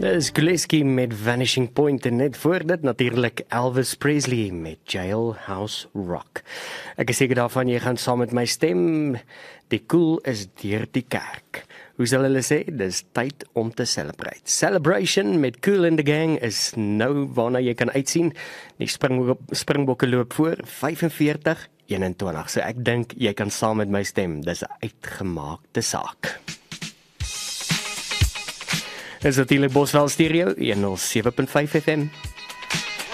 Dis Gillespie met Vanishing Point en net voor dit natuurlik Elvis Presley met Jailhouse Rock. Ek is seker daarvan jy gaan saam met my stem. Die koel is deur die kerk. Hoe sal hulle sê? Dis tyd om te celebrate. Celebration met Kool and the Gang is nou waarna jy kan uitsien. Die Springbokke loop voor 45-21. So ek dink jy kan saam met my stem. Dis 'n uitgemaakte saak. Is natuurlik Bosveld Stereo 107.5 FM.